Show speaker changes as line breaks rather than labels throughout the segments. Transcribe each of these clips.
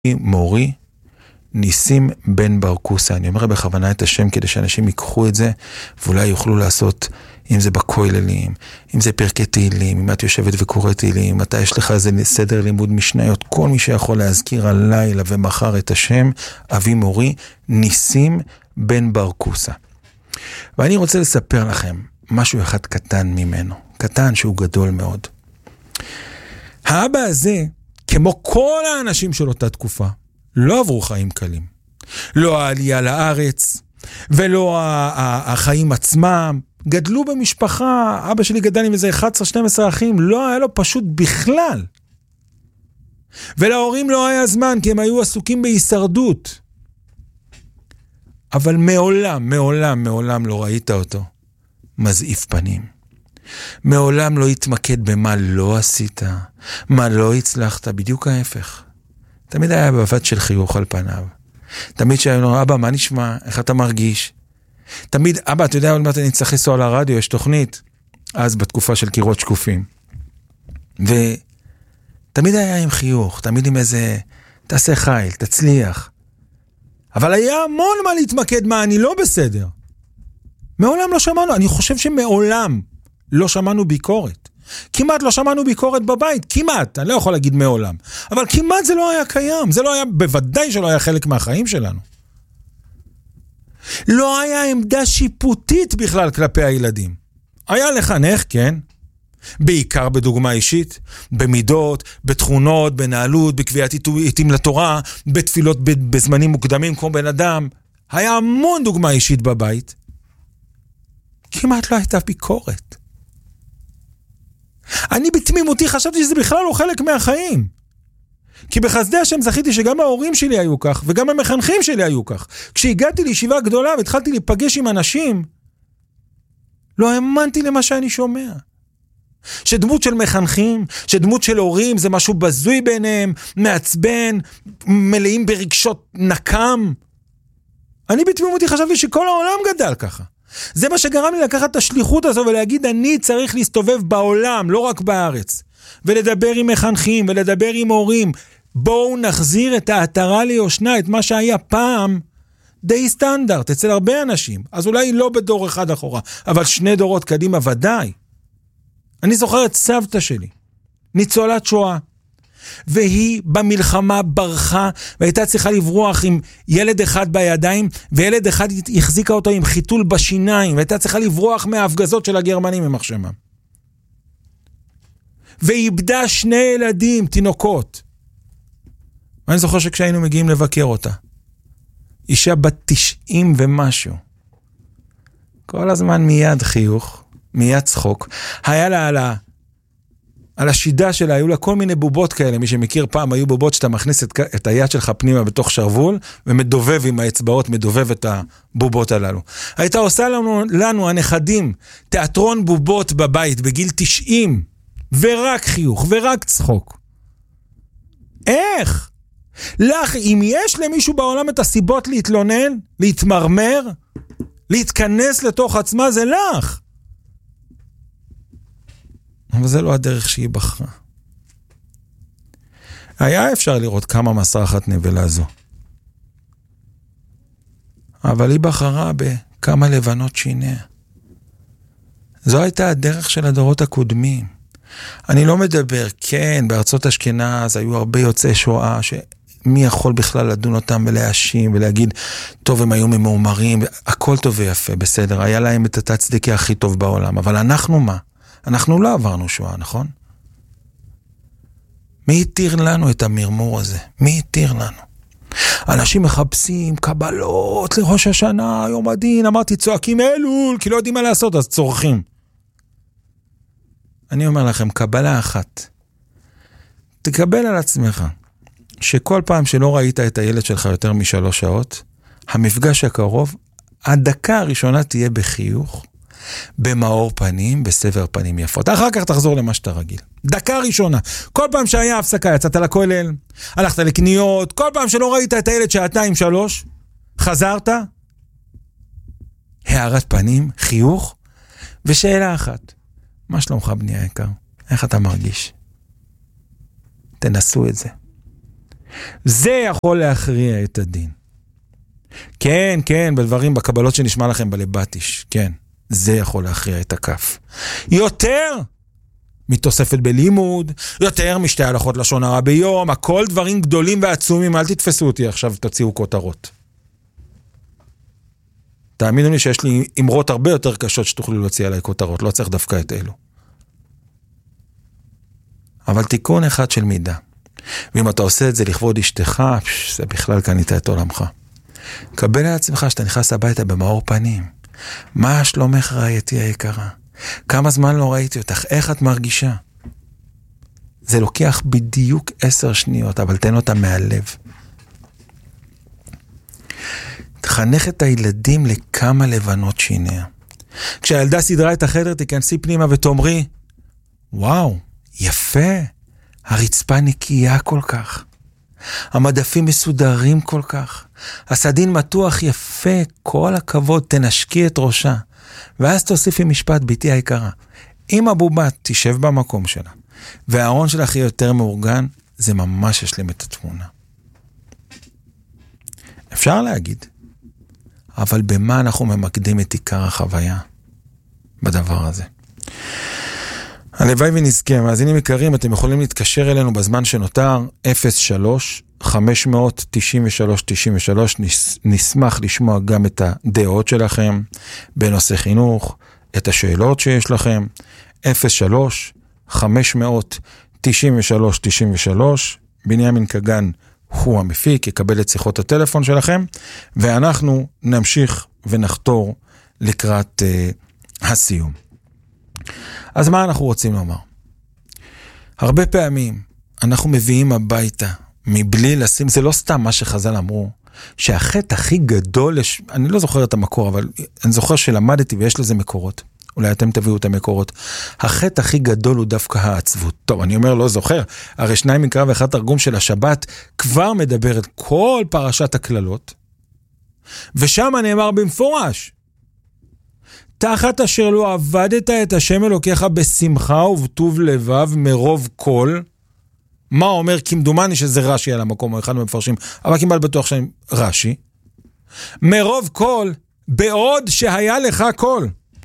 מורי ניסים בן ברקוסה. אני אומר בכוונה את השם כדי שאנשים ייקחו את זה ואולי יוכלו לעשות, אם זה בכוללים, אם זה פרקי תהילים, אם את יושבת וקוראת תהילים, אתה יש לך איזה סדר לימוד משניות, כל מי שיכול להזכיר הלילה ומחר את השם, אבי מורי ניסים בן ברקוסה. ואני רוצה לספר לכם משהו אחד קטן ממנו, קטן שהוא גדול מאוד. האבא הזה, כמו כל האנשים של אותה תקופה, לא עברו חיים קלים. לא העלייה לארץ, ולא החיים עצמם. גדלו במשפחה, אבא שלי גדל עם איזה 11-12 אחים, לא היה לו פשוט בכלל. ולהורים לא היה זמן, כי הם היו עסוקים בהישרדות. אבל מעולם לא ראית אותו מזעיף פנים. מעולם לא התמקד במה לא עשית, מה לא הצלחת, בדיוק ההפך. תמיד היה בבת של חיוך על פניו. תמיד שהיה לו, אבא, מה נשמע? איך אתה מרגיש? תמיד, אבא, אתה יודע, עוד מעט אני צריך לנסוע לרדיו, יש תוכנית. אז בתקופה של קירות שקופים. ותמיד היה עם חיוך, תמיד עם איזה, תעשה חייל, תצליח. אבל היה המון מה להתמקד מה אני לא בסדר. מעולם לא שמענו, אני חושב שמעולם לא שמענו ביקורת. כמעט לא שמענו ביקורת בבית, כמעט, אני לא יכול להגיד מעולם. אבל כמעט זה לא היה קיים, זה לא היה, בוודאי שלא היה חלק מהחיים שלנו. לא היה עמדה שיפוטית בכלל כלפי הילדים. היה לחנך, כן, בעיקר בדוגמה אישית, במידות, בתכונות, בנעלות, בקביעת עיתים לתורה, בתפילות בזמנים מוקדמים כמו בן אדם. היה המון דוגמה אישית בבית. כמעט לא הייתה ביקורת. אני בתמימותי חשבתי שזה בכלל לא חלק מהחיים. כי בחסדי השם זכיתי שגם ההורים שלי היו כך, וגם המחנכים שלי היו כך. כשהגעתי לישיבה גדולה והתחלתי להיפגש עם אנשים, לא האמנתי למה שאני שומע. שדמות של מחנכים, שדמות של הורים, זה משהו בזוי ביניהם, מעצבן, מלאים ברגשות נקם. אני בתמימותי חשבתי שכל העולם גדל ככה. זה מה שגרם לי לקחת את השליחות הזו ולהגיד, אני צריך להסתובב בעולם, לא רק בארץ. ולדבר עם מחנכים, ולדבר עם הורים. בואו נחזיר את העטרה ליושנה, את מה שהיה פעם די סטנדרט, אצל הרבה אנשים. אז אולי לא בדור אחד אחורה, אבל 2 דורות קדימה ודאי. אני זוכר את סבתא שלי, ניצולת שואה, והיא במלחמה ברחה, והייתה צריכה לברוח עם ילד אחד בידיים, וילד אחד החזיקה אותו עם חיתול בשיניים, והייתה צריכה לברוח מההפגזות של הגרמנים עם מחשמם. ואיבדה 2 ילדים, תינוקות. אני זוכר שכשהיינו מגיעים לבקר אותה, אישה בת 90 ומשהו, כל הזמן מיד חיוך, מיד צחוק, היה לה על השידה שלה, היו לה כל מיני בובות כאלה, מי שמכיר פעם, היו בובות שאתה מכניס את היד שלך פנימה בתוך שרוול, ומדובב עם האצבעות, מדובב את הבובות הללו. הייתה עושה לנו הנכדים, תיאטרון בובות בבית, בגיל 90, ורק חיוך, ורק צחוק. איך? לך, אם יש למישהו בעולם את הסיבות להתלונן, להתמרמר, להתכנס לתוך עצמה, זה לך. אבל זה לא הדרך שהיא בחרה. היה אפשר לראות כמה מסרחת נבלה זו. אבל היא בחרה בכמה לבנות שיניה. זו הייתה הדרך של הדורות הקודמים. אני לא מדבר, כן, בארצות אשכנז היו הרבה יוצאי שואה, שמי יכול בכלל לדון אותם ולהאשים ולהגיד, טוב, הם היו ממורמרים, הכל טוב ויפה, בסדר, היה להם את הצדקה הכי טוב בעולם, אבל אנחנו מה? אנחנו לא עברנו שואה, נכון? מי התיר לנו את המרמור הזה? מי התיר לנו? אנשים מחפשים קבלות לראש השנה, יום הדין, אמרתי צועקים אלול, כי לא יודעים מה לעשות, אז צורכים. אני אומר לכם, קבלה אחת. תקבל על עצמך, שכל פעם שלא ראית את הילד שלך יותר מ3 שעות, המפגש הקרוב, הדקה הראשונה תהיה בחיוך, במאור פנים, בסבר פנים יפות. אחר כך תחזור למה שאתה רגיל. דקה ראשונה. כל פעם שהיה הפסקה, יצאת לכולל, הלכת לקניות, כל פעם שלא ראית את הילד 2-3, חזרת, הערת פנים, חיוך, ושאלה אחת. מה שלומך בני היקר? איך אתה מרגיש? תנסו את זה. זה יכול להכריע את הדין. כן, כן, בדברים, בקבלות שנשמע לכם בלבטיש, כן, זה יכול להכריע את הכף. יותר מתוספת בלימוד, יותר משתי הלכות לשון הרע ביום, הכל דברים גדולים ועצומים, אל תתפסו אותי עכשיו, תוציאו כותרות. תאמינו לי שיש לי אמרות הרבה יותר קשות שתוכלו להוציא עליי כותרות, לא צריך דווקא את אלו. אבל תיקון אחד של מידה. ואם אתה עושה את זה לכבוד אשתך, זה בכלל קנית את עולמך. קבל לעצמך שאתה נכנס הביתה במאור פנים. מה שלומך רעייתי היקרה? כמה זמן לא ראיתי אותך? איך את מרגישה? זה לוקח בדיוק 10 שניות, אבל תן אותה מהלב. תחנך את הילדים לכמה לבנות שיניה. כשהילדה סדרה את החדר, תיכנסי פנימה ותאמרי, וואו, יפה, הרצפה נקייה כל כך. המדפים מסודרים כל כך. הסדין מתוח יפה, כל הכבוד, תנשקי את ראשה. ואז תוסיפי משפט, ביתי היקרה. אם הבובה תשב במקום שלה, והארון שלך יהיה יותר מאורגן, זה ממש ישלים את התמונה. אפשר להגיד, אבל במה אנחנו ממקדים את עיקר החוויה? בדבר הזה. הלוואי ונזכה, מאזינים יקרים, אתם יכולים להתקשר אלינו בזמן שנותר 03-593-93, נשמח לשמוע גם את הדעות שלכם בנושא חינוך, את השאלות שיש לכם, 03-593-93, בנימין כגן הוא המפיק, יקבל את שיחות הטלפון שלכם, ואנחנו נמשיך ונחתור לקראת הסיום. אז מה אנחנו רוצים לומר? הרבה פעמים אנחנו מביאים הביתה, מבלי לשים, זה לא סתם מה שחז"ל אמרו, שהחטא הכי גדול, אני לא זוכר את המקור, אבל אני זוכר שלמדתי ויש לזה מקורות. אולי אתם תביאו את המקורות. החטא הכי גדול הוא דווקא העצבות. טוב, אני אומר לא זוכר, הרי 2 מקרא ואחד תרגום של השבת כבר מדבר את כל פרשת הכללות, ושם נאמר במפורש, תחת אשר לא עבדת את השם אלוקיך בשמחה ובטוב לבב מרוב כל. מה אומר? כמדומני שזה רש"י על המקום, או אחד מהמפרשים, אבל כמעט בטוח שאני רש"י. מרוב כל, בעוד שהיה לך כל.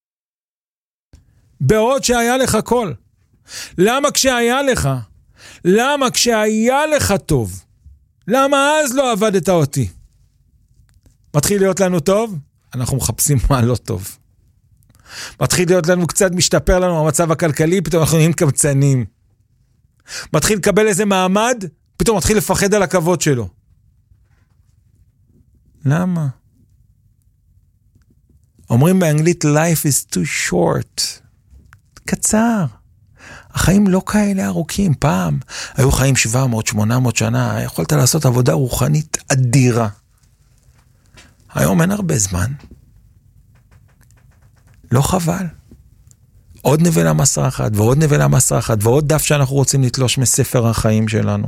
בעוד שהיה לך כל. למה כשהיה לך? למה כשהיה לך טוב? למה אז לא עבדת אותי? מתחיל להיות לנו טוב? אנחנו מחפשים מה לא טוב. מתחיל להיות לנו קצת, משתפר לנו המצב הכלכלי, פתאום אנחנו נהיים קמצנים. מתחיל לקבל איזה מעמד, פתאום מתחיל לפחד על הכבוד שלו. למה? אומרים באנגלית, life is too short. קצר. החיים לא כאלה ארוכים. פעם היו חיים 700-800 שנה, יכולת לעשות עבודה רוחנית אדירה. היום אין הרבה זמן. לא חבל. עוד נבלה מסרחת, ועוד נבלה מסרחת, ועוד דף שאנחנו רוצים לתלוש מספר החיים שלנו.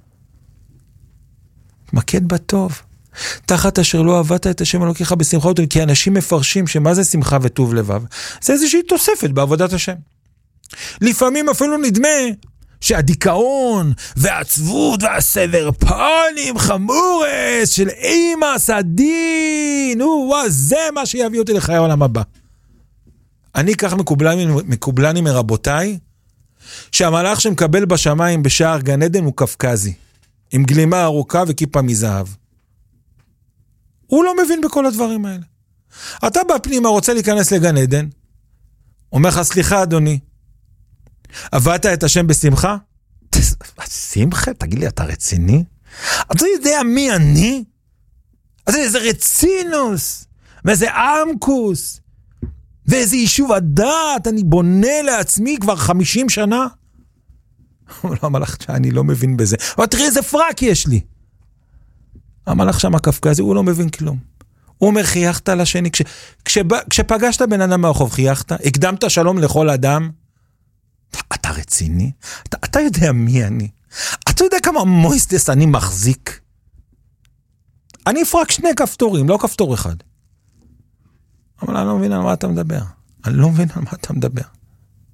מקד בטוב. תחת אשר לא עבדת את השם אלוקיך בשמחה וטוב, כי אנשים מפרשים שמה זה שמחה וטוב לבב? זה איזושהי תוספת בעבודת השם. לפעמים אפילו נדמה שהדיכאון והעצבות והסבר פנים חמורס של אימא סדין, זה מה שיביא אותי לחיי העולם הבא. אני כך מקובלני מרבותיי, שהמלאך שמקבל בשמיים בשער גן עדן הוא קפקזי, עם גלימה ארוכה וכיפה מזהב. הוא לא מבין בכל הדברים האלה. אתה בפנימה רוצה להיכנס לגן עדן, אומר לך, סליחה אדוני, עבדת את השם בשמחה? שמחה? תגיד לי, אתה רציני? אתה יודע מי אני? אז איזה רצינוס, ואיזה עמקוס, ואיזה יישוב הדעת, אני בונה לעצמי כבר 50 שנה. הוא לא המלאך שאני לא מבין בזה. אבל תראי איזה פרק יש לי. המלאך שם הקפקזי, הוא לא מבין כלום. הוא אומר, חייכת לשני. כשפגשת בן אדם מהרחוב, חייכת? הקדמת שלום לכל אדם? אתה רציני? אתה יודע מי אני? אתה יודע כמה מויסטס אני מחזיק? אני אפרק 2 כפתורים, לא כפתור אחד. אבל אני לא מבין על מה אתה מדבר. אני לא מבין על מה אתה מדבר.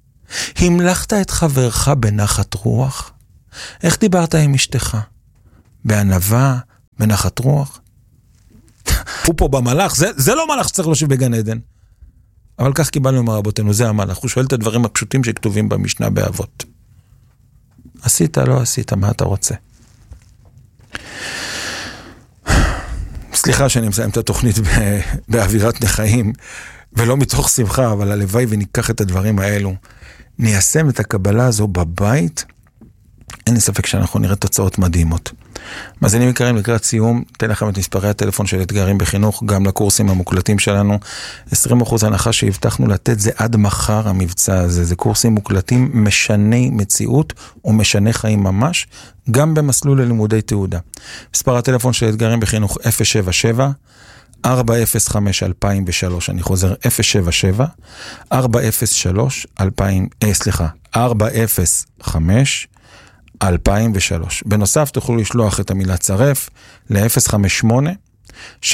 המלכת את חברך בנחת רוח? איך דיברת עם אשתך? בענווה, בנחת רוח. הוא פה במלאך, זה לא מלאך שצריך להושיב בגן עדן. אבל כך קיבלנו מרבותינו, זה המלאך. הוא שואל את הדברים הפשוטים שכתובים במשנה באבות. עשית, לא עשית, מה אתה רוצה? סליחה שאני מסיים את התוכנית באווירת נחיים, ולא מתוך שמחה, אבל הלוואי וניקח את הדברים האלו, ניישם את הקבלה הזו בבית, אין לי ספק שאנחנו נראה תוצאות מדהימות. מאזינים יקרים, לקראת סיום, תן לכם את מספרי הטלפון של אתגרים בחינוך, גם לקורסים המוקלטים שלנו, 20% הנחה שהבטחנו לתת, זה עד מחר המבצע הזה, זה קורסים מוקלטים משני מציאות ומשני חיים ממש, גם במסלול ללימודי תעודה. מספר הטלפון של אתגרים בחינוך 077 405 2003, אני חוזר 077 405 2003. בנוסף תוכלו לשלוח את המילה צרף ל-058-680-8876,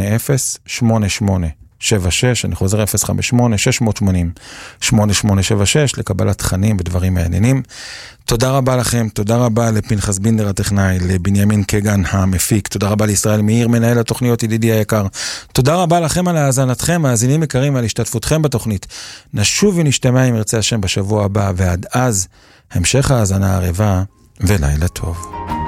אני חוזר 058-680-8876 לקבלת תכנים ודברים מעניינים. תודה רבה לכם, תודה רבה לפנחס בינדר הטכנאי, לבנימין קגן המפיק, תודה רבה לישראל מאיר מנהל התוכניות ידידי היקר, תודה רבה לכם על האזנתכם, מאזינים יקרים, על השתתפותכם בתוכנית. נשוב ונשתמע עם ירצה השם בשבוע הבא, ועד אז המשך האזנה ערבה ולילה טוב.